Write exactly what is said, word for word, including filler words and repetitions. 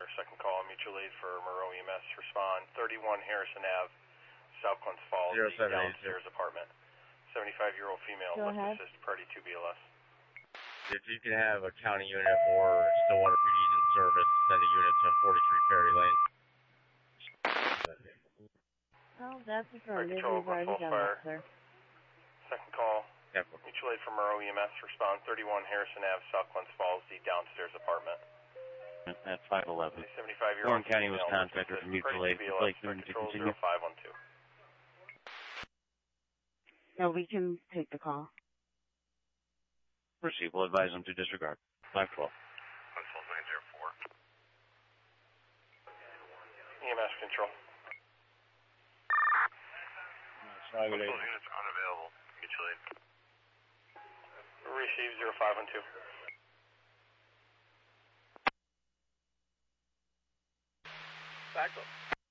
Second call, mutual aid for Monroe E M S. Respond, thirty-one Harrison Ave, South Glens Falls, the downstairs apartment. seventy-five-year-old female, Go lift ahead. assist, party two B L S. If you can have a county unit or Stillwater P D's in service, send a unit to forty-three Perry Lane. Oh, that's affirmative. Control, We've already false done fire. that, sir. Second call, Yep. mutual aid for Monroe E M S. Respond, thirty-one Harrison Ave, South Glens Falls, the downstairs apartment. At five eleven. The seventy-five-year-old Warren County was female, contacted lift for assist, mutual party aid. two B Would L you S, like them to control continue? zero five one two. No, we can take the call. Proceed. We'll advise them to disregard. five twelve. Control nine zero four. E M S control. Control units unavailable. Mutual aid. Receive zero five one two. Back up.